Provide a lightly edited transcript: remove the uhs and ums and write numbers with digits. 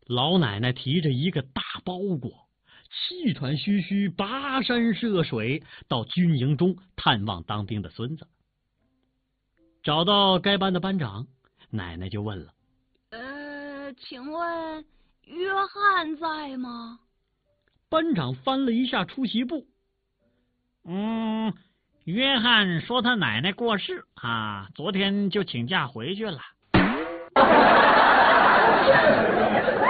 老奶奶提着一个大包裹，气喘吁吁、跋山涉水到军营中探望当兵的孙子。找到该班的班长，奶奶就问了： 请问约翰在吗？ 班长翻了一下出席簿，约翰说他奶奶过世啊，昨天就请假回去了。